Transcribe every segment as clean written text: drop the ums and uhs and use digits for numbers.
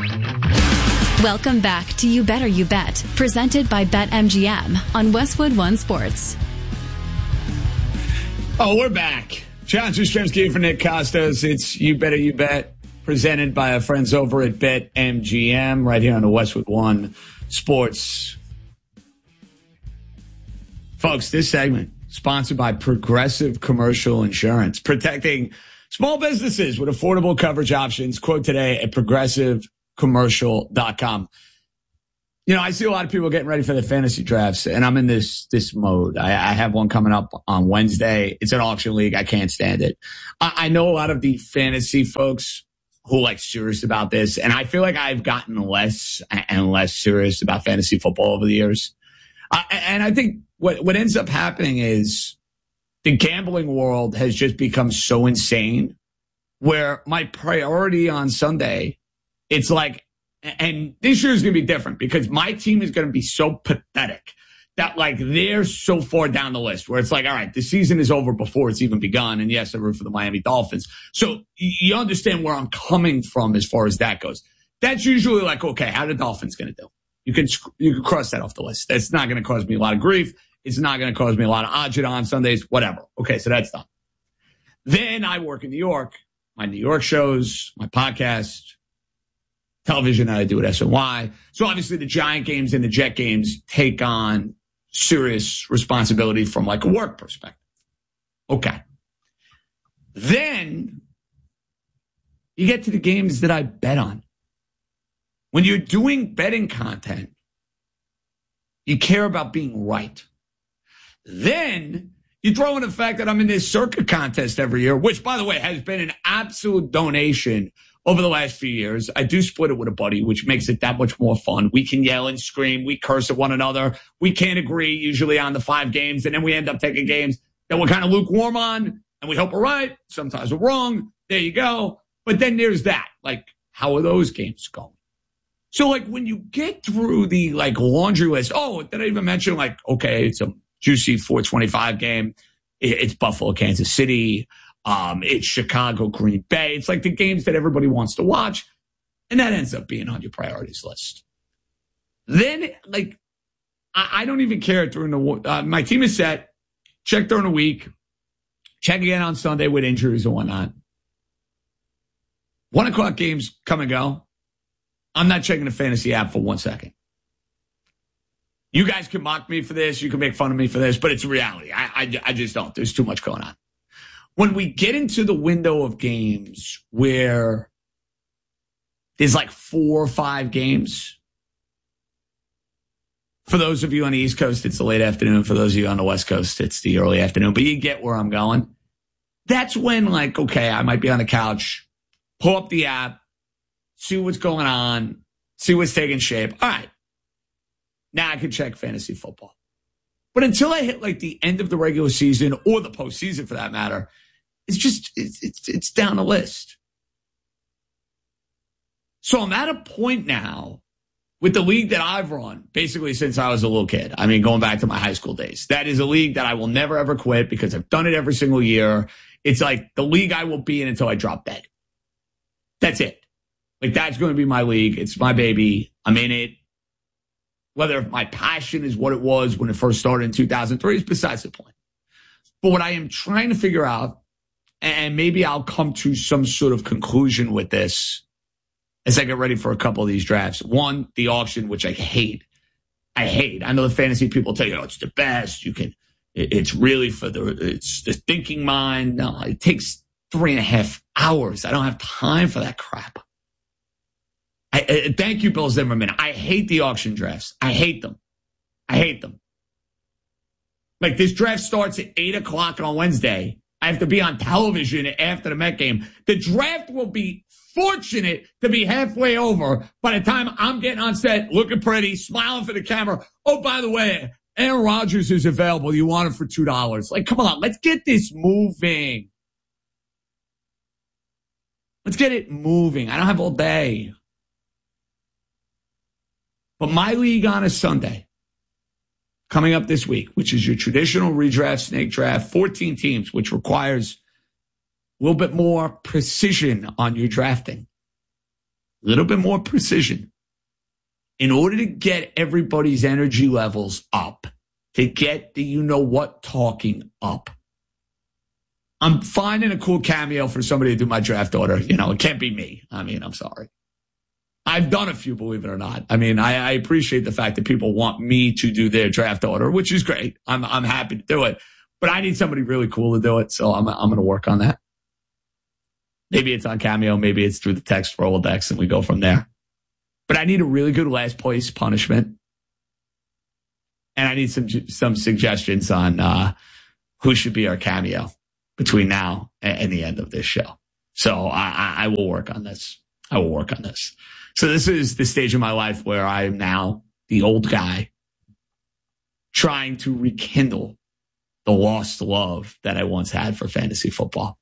Welcome back to You Better You Bet, presented by BetMGM on Westwood One Sports. Oh, we're back. John Jastrzemski for Nick Costos. It's You Better You Bet, presented by our friends over at BetMGM, right here on the Westwood One Sports. Folks, this segment sponsored by Progressive Commercial Insurance, protecting small businesses with affordable coverage options. Quote today at progressivecommercial.com. You know, I see a lot of people getting ready for the fantasy drafts, and I'm in this mode. I have one coming up on Wednesday. It's an auction league. I can't stand it. I know a lot of the fantasy folks who are serious about this, and I feel like I've gotten less and less serious about fantasy football over the years. And I think what ends up happening is the gambling world has just become so insane where my priority on Sunday, it's like, and this year is going to be different because my team is going to be so pathetic that they're so far down the list where it's like, all right, the season is over before it's even begun. And yes, I root for the Miami Dolphins. So you understand where I'm coming from as far as that goes. That's usually okay, how are the Dolphins going to do? You can cross that off the list. That's not going to cause me a lot of grief. It's not going to cause me a lot of agita on Sundays, whatever. Okay, so that's done. Then I work in New York, my New York shows, my podcast, television that I do at SNY. So obviously the Giant games and the Jet games take on serious responsibility from a work perspective. Okay. Then you get to the games that I bet on. When you're doing betting content, you care about being right. Then you throw in the fact that I'm in this circuit contest every year, which, by the way, has been an absolute donation over the last few years. I do split it with a buddy, which makes it that much more fun. We can yell and scream. We curse at one another. We can't agree usually on the 5 games, and then we end up taking games that we're kind of lukewarm on, and we hope we're right. Sometimes we're wrong. There you go. But then there's that. How are those games going? So, when you get through the, laundry list, oh, did I even mention, okay, it's a juicy 425 game. It's Buffalo, Kansas City. It's Chicago, Green Bay. It's the games that everybody wants to watch. And that ends up being on your priorities list. Then, I don't even care during the, my team is set. Check during the week. Check again on Sunday with injuries and whatnot. 1 o'clock games come and go. I'm not checking the fantasy app for 1 second. You guys can mock me for this. You can make fun of me for this, but it's reality. I just don't. There's too much going on. When we get into the window of games where there's 4 or 5 games, for those of you on the East Coast, it's the late afternoon. For those of you on the West Coast, it's the early afternoon. But you get where I'm going. That's when, okay, I might be on the couch, pull up the app, see what's going on, see what's taking shape. All right. Now I can check fantasy football. But until I hit the end of the regular season or the postseason for that matter, it's down the list. So I'm at a point now with the league that I've run basically since I was a little kid. I mean, going back to my high school days. That is a league that I will never, ever quit because I've done it every single year. It's the league I will be in until I drop dead. That's it. That's going to be my league. It's my baby. I'm in it. Whether my passion is what it was when it first started in 2003 is besides the point. But what I am trying to figure out, and maybe I'll come to some sort of conclusion with this as I get ready for a couple of these drafts. One, the auction, which I hate. I know the fantasy people tell you, it's the best. It's really it's the thinking mind. No, it takes 3.5 hours. I don't have time for that crap. Thank you, Bill Zimmerman. I hate the auction drafts. I hate them. This draft starts at 8 o'clock on Wednesday. I have to be on television after the Met game. The draft will be fortunate to be halfway over by the time I'm getting on set, looking pretty, smiling for the camera. Oh, by the way, Aaron Rodgers is available. You want him for $2. Come on, let's get this moving. Let's get it moving. I don't have all day. But my league on a Sunday, coming up this week, which is your traditional redraft, snake draft, 14 teams, which requires a little bit more precision on your drafting. a little bit more precision. In order to get everybody's energy levels up, to get the you-know-what talking up, I'm finding a cool cameo for somebody to do my draft order. It can't be me. I'm sorry. I've done a few, believe it or not. I appreciate the fact that people want me to do their draft order, which is great. I'm happy to do it. But I need somebody really cool to do it, so I'm going to work on that. Maybe it's on Cameo. Maybe it's through the text Rolodex, and we go from there. But I need a really good last place punishment. And I need some suggestions on who should be our cameo between now and the end of this show. So I will work on this. So this is the stage of my life where I am now the old guy trying to rekindle the lost love that I once had for fantasy football.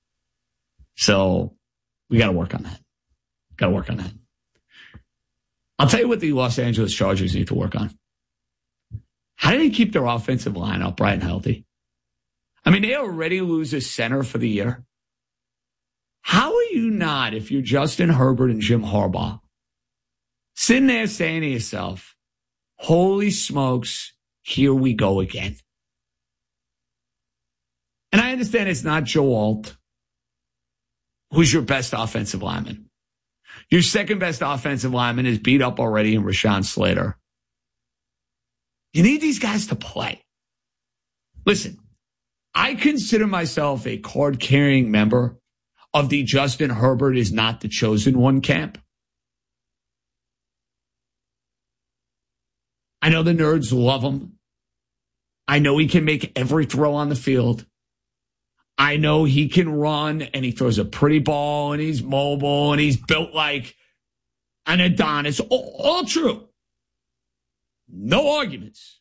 So we got to work on that. I'll tell you what the Los Angeles Chargers need to work on. How do they keep their offensive line upright and healthy? They already lose a center for the year. How are you not, if you're Justin Herbert and Jim Harbaugh, sitting there saying to yourself, holy smokes, here we go again? And I understand it's not Joe Alt, who's your best offensive lineman. Your second best offensive lineman is beat up already in Rashawn Slater. You need these guys to play. Listen, I consider myself a card-carrying member of the Justin Herbert is not the chosen one camp. I know the nerds love him. I know he can make every throw on the field. I know he can run, and he throws a pretty ball, and he's mobile, and he's built like an Adonis. All true. No arguments.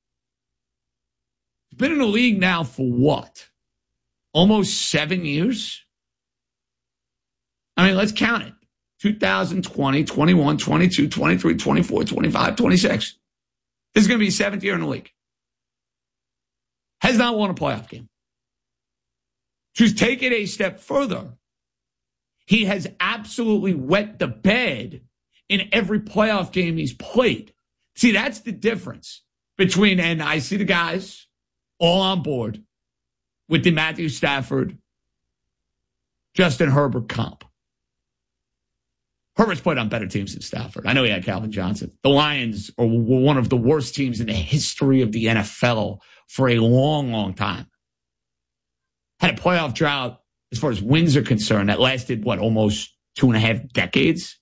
He's been in the league now for what? Almost 7 years? Let's count it. 2020, 21, 22, 23, 24, 25, 26. This is going to be his 7th year in the league. Has not won a playoff game. To take it a step further, he has absolutely wet the bed in every playoff game he's played. See, that's the difference between, and I see the guys all on board with the Matthew Stafford, Justin Herbert comp. Herbert's played on better teams than Stafford. I know he had Calvin Johnson. The Lions were one of the worst teams in the history of the NFL for a long, long time. Had a playoff drought as far as wins are concerned that lasted, almost 2.5 decades?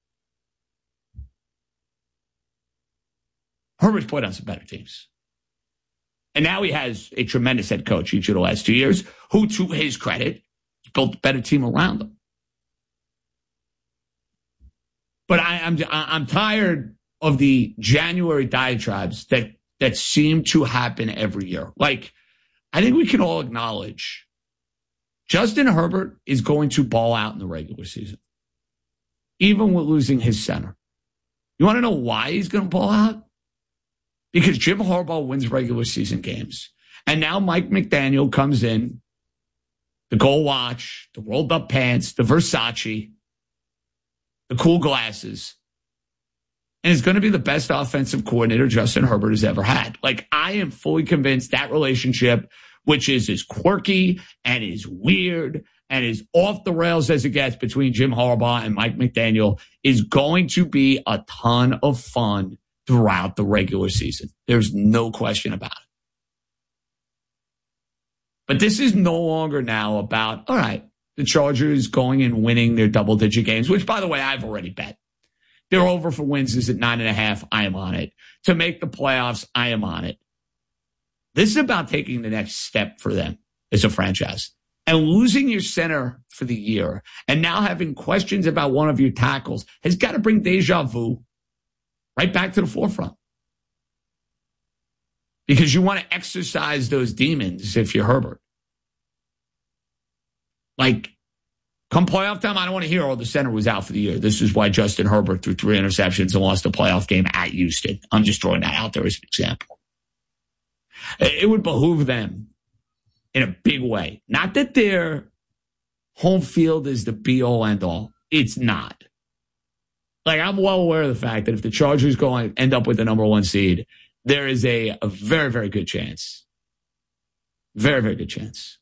Herbert's played on some better teams. And now he has a tremendous head coach each of the last 2 years who, to his credit, has built a better team around him. But I'm tired of the January diatribes that seem to happen every year. I think we can all acknowledge Justin Herbert is going to ball out in the regular season, even with losing his center. You want to know why he's going to ball out? Because Jim Harbaugh wins regular season games. And now Mike McDaniel comes in, the gold watch, the rolled up pants, the Versace, the cool glasses, and is going to be the best offensive coordinator Justin Herbert has ever had. I am fully convinced that relationship, which is as quirky and as weird and as off the rails as it gets between Jim Harbaugh and Mike McDaniel, is going to be a ton of fun throughout the regular season. There's no question about it. But this is no longer now about, all right, the Chargers going and winning their double-digit games, which, by the way, I've already bet. Their over for wins is at 9.5. I am on it. To make the playoffs, I am on it. This is about taking the next step for them as a franchise. And losing your center for the year and now having questions about one of your tackles has got to bring deja vu right back to the forefront. Because you want to exercise those demons if you're Herbert. Come playoff time, I don't want to hear, the center was out for the year. This is why Justin Herbert threw 3 interceptions and lost a playoff game at Houston. I'm just throwing that out there as an example. It would behoove them in a big way. Not that their home field is the be-all, end-all. It's not. Like, I'm well aware of the fact that if the Chargers go and end up with the number 1 seed, there is a very, very good chance. Very, very good chance.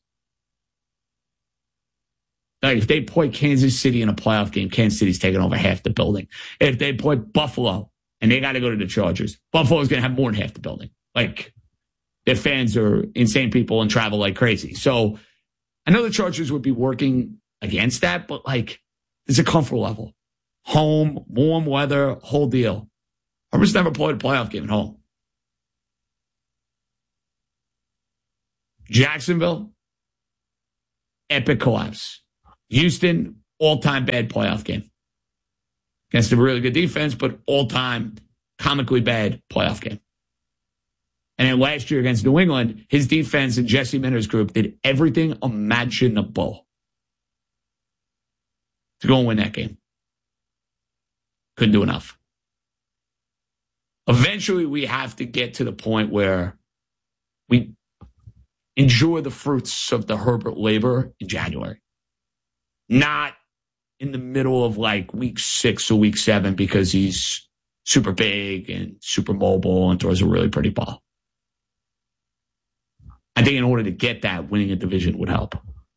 Like, if they play Kansas City in a playoff game, Kansas City's taking over half the building. If they play Buffalo and they got to go to the Chargers, Buffalo's going to have more than half the building. Like, their fans are insane people and travel like crazy. So I know the Chargers would be working against that, but like, there's a comfort level. Home, warm weather, whole deal. Herbert's never played a playoff game at home. Jacksonville, epic collapse. Houston, all-time bad playoff game. Against a really good defense, but all-time comically bad playoff game. And then last year against New England, his defense and Jesse Minter's group did everything imaginable to go and win that game. Couldn't do enough. Eventually, we have to get to the point where we enjoy the fruits of the Herbert labor in January. Not in the middle of like week 6 or week 7 because he's super big and super mobile and throws a really pretty ball. I think in order to get that, winning a division would help.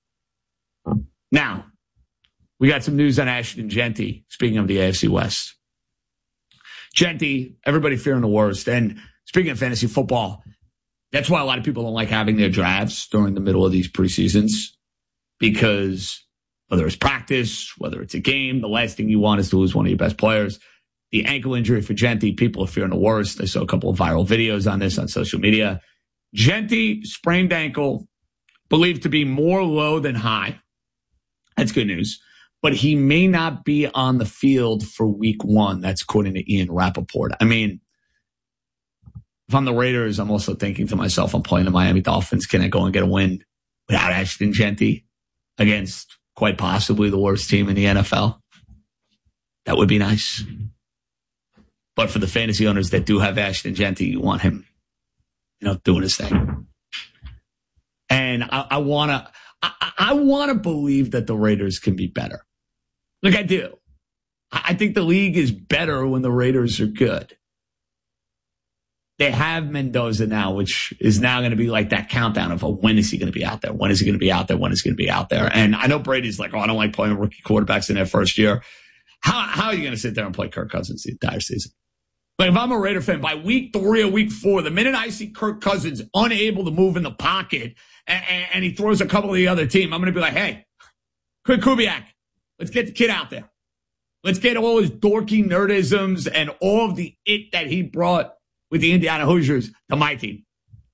Now, we got some news on Ashton Jeanty, speaking of the AFC West. Jeanty, everybody fearing the worst. And speaking of fantasy football, that's why a lot of people don't like having their drafts during the middle of these preseasons, because whether it's practice, whether it's a game, the last thing you want is to lose one of your best players. The ankle injury for Jeanty, people are fearing the worst. I saw a couple of viral videos on this on social media. Jeanty, sprained ankle, believed to be more low than high. That's good news. But he may not be on the field for week 1. That's according to Ian Rappaport. I mean, if I'm the Raiders, I'm also thinking to myself, I'm playing the Miami Dolphins. Can I go and get a win without Ashton Jeanty against quite possibly the worst team in the NFL? That would be nice. But for the fantasy owners that do have Ashton Jeanty, you want him, doing his thing. And I want to believe that the Raiders can be better. Like, I do. I think the league is better when the Raiders are good. They have Mendoza now, which is now going to be like that countdown of when is he going to be out there? When is he going to be out there? When is he going to be out there? And I know Brady's like, I don't like playing rookie quarterbacks in their first year. How are you going to sit there and play Kirk Cousins the entire season? Like, if I'm a Raider fan, by week 3 or week 4, the minute I see Kirk Cousins unable to move in the pocket and he throws a couple of the other team, I'm going to be like, hey, Quick Kubiak, let's get the kid out there. Let's get all his dorky nerdisms and all of the it that he brought with the Indiana Hoosiers to my team.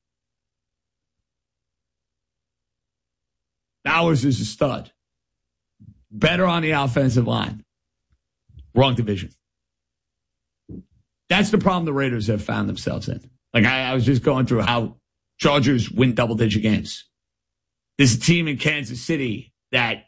Bowers is a stud. Better on the offensive line. Wrong division. That's the problem the Raiders have found themselves in. Like, I was just going through how Chargers win double-digit games. There's a team in Kansas City that,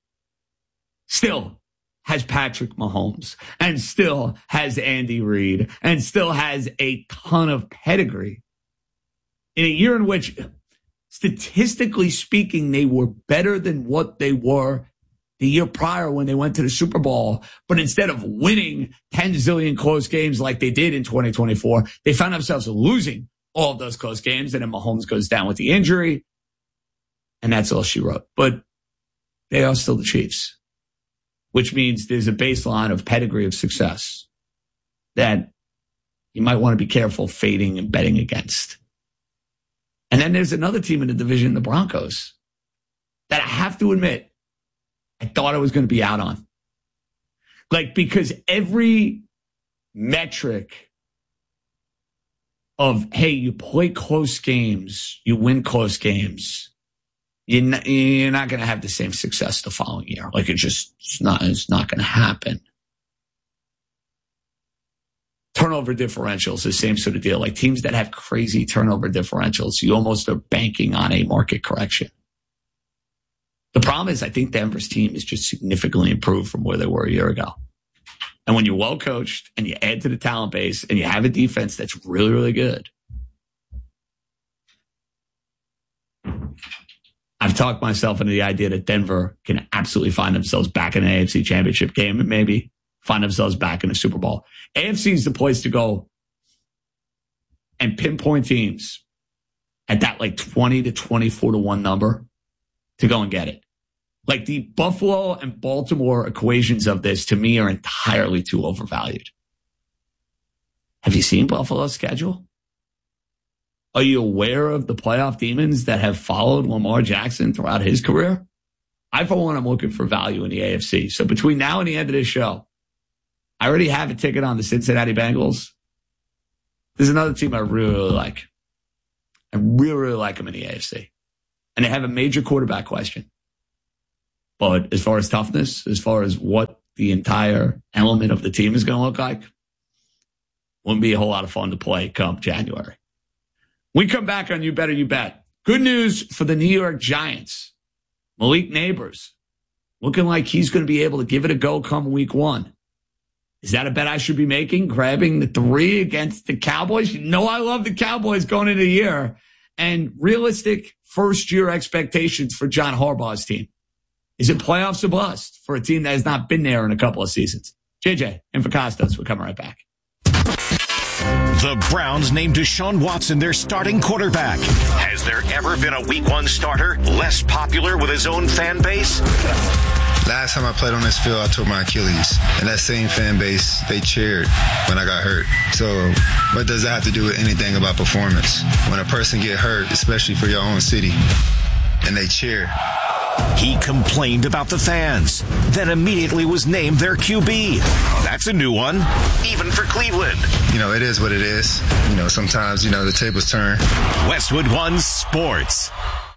still has Patrick Mahomes and still has Andy Reid and still has a ton of pedigree. In a year in which, statistically speaking, they were better than what they were the year prior when they went to the Super Bowl. But instead of winning 10 zillion close games like they did in 2024, they found themselves losing all of those close games. And then Mahomes goes down with the injury. And that's all she wrote. But they are still the Chiefs, which means there's a baseline of pedigree of success that you might want to be careful fading and betting against. And then there's another team in the division, the Broncos, that I have to admit, I thought I was going to be out on. Like, because every metric of, hey, you play close games, you win close games, you're not going to have the same success the following year. Like, it's not going to happen. Turnover differentials, the same sort of deal. Like, teams that have crazy turnover differentials, you almost are banking on a market correction. The problem is, I think Denver's team is just significantly improved from where they were a year ago. And when you're well coached and you add to the talent base and you have a defense that's really, really good, I've talked myself into the idea that Denver can absolutely find themselves back in an AFC Championship game in maybe find themselves back in the Super Bowl. AFC is the place to go and pinpoint teams at that like 20 to 24 to 1 number to go and get it. Like the Buffalo and Baltimore equations of this to me are entirely too overvalued. Have you seen Buffalo's schedule? Are you aware of the playoff demons that have followed Lamar Jackson throughout his career? I, for one, am looking for value in the AFC. So between now and the end of this show, I already have a ticket on the Cincinnati Bengals. There's another team I really, really like. I really, really like them in the AFC. And they have a major quarterback question. But as far as toughness, as far as what the entire element of the team is going to look like, wouldn't be a whole lot of fun to play come January. We come back on You Better You Bet. Good news for the New York Giants. Malik Neighbors looking like he's going to be able to give it a go come week 1. Is that a bet I should be making? Grabbing the 3 against the Cowboys? You know I love the Cowboys going into the year. And realistic first-year expectations for John Harbaugh's team. Is it playoffs or bust for a team that has not been there in a couple of seasons? JJ and for Costas, we're coming right back. The Browns named Deshaun Watson their starting quarterback. Has there ever been a Week 1 starter less popular with his own fan base? Last time I played on this field, I tore my Achilles. And that same fan base, they cheered when I got hurt. So what does that have to do with anything about performance? When a person get hurt, especially for your own city, and they cheer. He complained about the fans, then immediately was named their QB. That's a new one, even for Cleveland. You know, it is what it is. You know, sometimes, the tables turn. Westwood One Sports.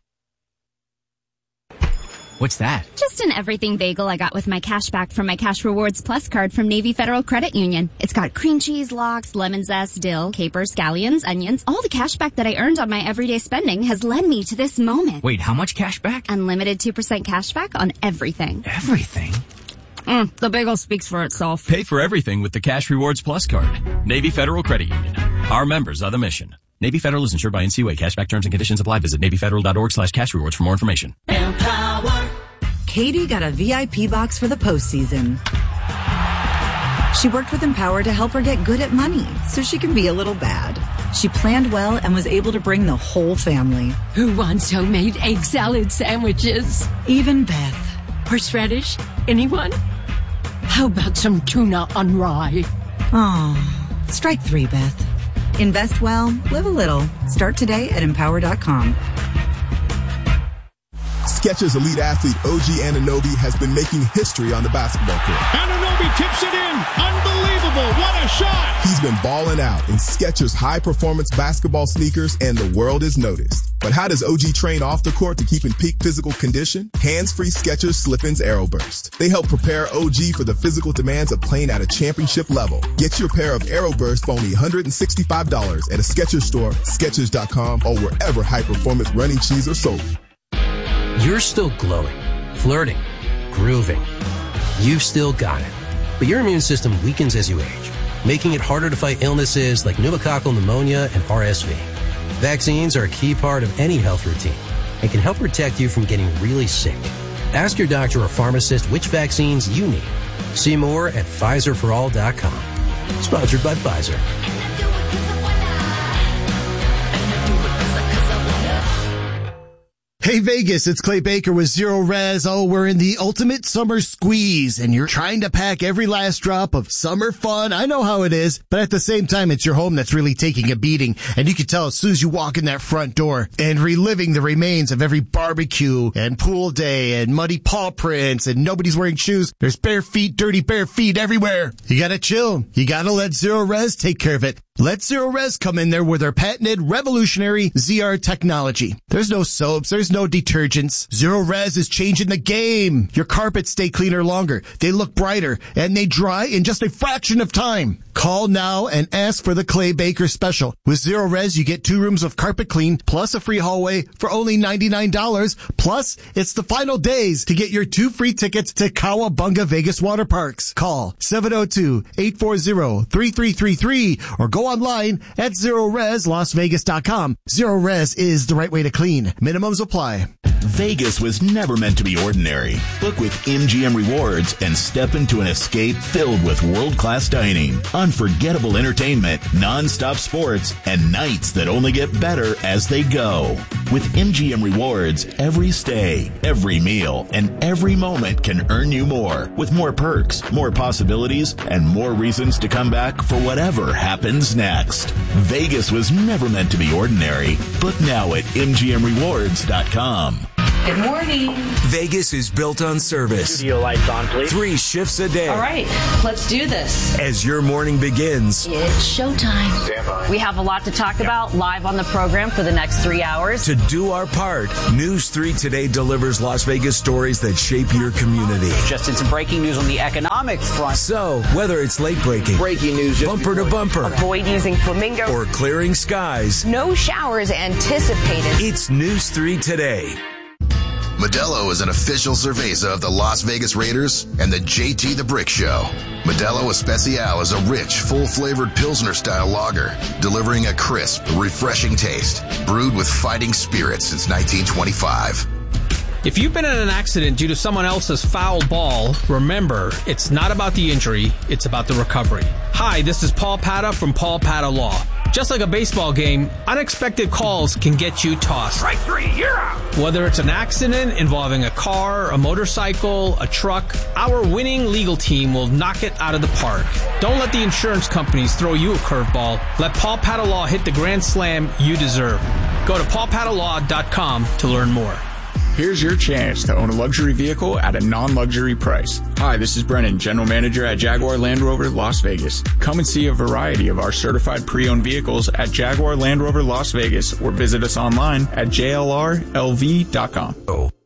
What's that? Just an everything bagel I got with my cash back from my Cash Rewards Plus card from Navy Federal Credit Union. It's got cream cheese, lox, lemon zest, dill, capers, scallions, onions. All the cash back that I earned on my everyday spending has led me to this moment. Wait, how much cash back? Unlimited 2% cash back on everything. Everything? The bagel speaks for itself. Pay for everything with the Cash Rewards Plus card. Navy Federal Credit Union. Our members are the mission. Navy Federal is insured by NCUA. Cashback terms and conditions apply. Visit NavyFederal.org/cashrewards for more information. Katie got a VIP box for the postseason. She worked with Empower to help her get good at money so she can be a little bad. She planned well and was able to bring the whole family. Who wants homemade egg salad sandwiches? Even Beth. Horseradish? Anyone? How about some tuna on rye? Oh, strike 3, Beth. Invest well, live a little. Start today at Empower.com. Skechers Elite Athlete OG Anunoby has been making history on the basketball court. Anunoby tips it in. Unbelievable. What a shot. He's been balling out in Skechers high-performance basketball sneakers, and the world is noticed. But how does OG train off the court to keep in peak physical condition? Hands-free Skechers Slip-ins Aeroburst. They help prepare OG for the physical demands of playing at a championship level. Get your pair of Aeroburst for only $165 at a Skechers store, Skechers.com, or wherever high-performance running shoes are sold. You're still glowing, flirting, grooving. You've still got it. But your immune system weakens as you age, making it harder to fight illnesses like pneumococcal pneumonia and RSV. Vaccines are a key part of any health routine and can help protect you from getting really sick. Ask your doctor or pharmacist which vaccines you need. See more at PfizerForAll.com. Sponsored by Pfizer. Hey Vegas, it's Clay Baker with Zero Res. Oh, we're in the ultimate summer squeeze and you're trying to pack every last drop of summer fun. I know how it is, but at the same time, it's your home that's really taking a beating. And you can tell as soon as you walk in that front door and reliving the remains of every barbecue and pool day and muddy paw prints and nobody's wearing shoes. There's bare feet, dirty bare feet everywhere. You gotta chill. You gotta let Zero Res take care of it. Let Zero Res come in there with their patented revolutionary ZR technology. There's no soaps. There's no detergents. Zero Res is changing the game. Your carpets stay cleaner longer. They look brighter and they dry in just a fraction of time. Call now and ask for the Clay Baker special. With Zero Res, you get 2 rooms of carpet clean plus a free hallway for only $99. Plus, it's the final days to get your 2 free tickets to Cowabunga Vegas Water Parks. Call 702-840-3333 or go online at ZeroResLasVegas.com. Zero Res is the right way to clean. Minimums apply. Vegas was never meant to be ordinary. Book with MGM Rewards and step into an escape filled with world-class dining, unforgettable entertainment, non-stop sports, and nights that only get better as they go. With MGM Rewards, every stay, every meal, and every moment can earn you more, with more perks, more possibilities, and more reasons to come back for whatever happens next. Vegas was never meant to be ordinary. Book now at MGMRewards.com. Good morning. Vegas is built on service. Studio lights on, please. 3 shifts a day. All right, let's do this. As your morning begins, it's showtime. Stand by. We have a lot to talk about live on the program for the next 3 hours. To do our part, News 3 Today delivers Las Vegas stories that shape your community. Just in some breaking news on the economic front. So, whether it's late breaking, breaking news, bumper to bumper, avoid using flamingo, or clearing skies, no showers anticipated. It's News 3 Today. Modelo is an official cerveza of the Las Vegas Raiders and the JT the Brick Show. Modelo Especial is a rich, full-flavored Pilsner-style lager, delivering a crisp, refreshing taste, brewed with fighting spirit since 1925. If you've been in an accident due to someone else's foul ball, remember, it's not about the injury, it's about the recovery. Hi, this is Paul Pata from Paul Pata Law. Just like a baseball game, unexpected calls can get you tossed. Strike 3, you're out. Whether it's an accident involving a car, a motorcycle, a truck, our winning legal team will knock it out of the park. Don't let the insurance companies throw you a curveball. Let Paul Pata Law hit the grand slam you deserve. Go to paulpatalaw.com to learn more. Here's your chance to own a luxury vehicle at a non-luxury price. Hi, this is Brennan, General Manager at Jaguar Land Rover Las Vegas. Come and see a variety of our certified pre-owned vehicles at Jaguar Land Rover Las Vegas or visit us online at jlrlv.com.